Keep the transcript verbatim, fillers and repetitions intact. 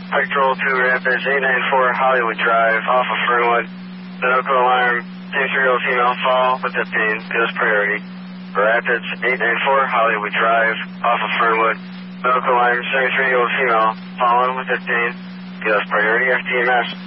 Pectoral to Rapids, eight nine four Hollywood Drive, off of Fernwood. Medical alarm, three-year-old female fall with hip pain, P S priority. Rapids, eight nine four Hollywood Drive, off of Fernwood. Medical alarm, seventy-three-year-old female, fallen with hip pain, P S priority, F T M S.